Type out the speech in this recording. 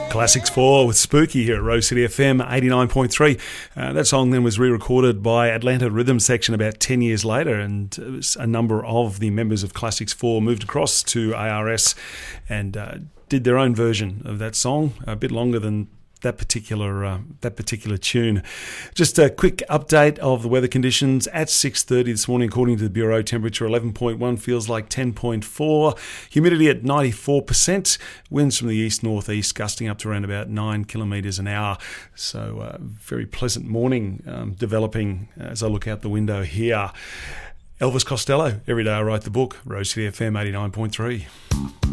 Classics 4 with Spooky here at Rose City FM 89.3. That song then was re-recorded by Atlanta Rhythm Section about 10 years later, and it was a number of the members of Classics 4 moved across to ARS and did their own version of that song, a bit longer than that particular tune. Just a quick update of the weather conditions at 6:30 this morning. According to the Bureau, temperature 11.1, feels like 10.4. Humidity at 94%. Winds from the east-northeast gusting up to around about 9 kilometres an hour. So very pleasant morning developing as I look out the window here. Elvis Costello, Every Day I Write the Book, Rose City FM 89.3.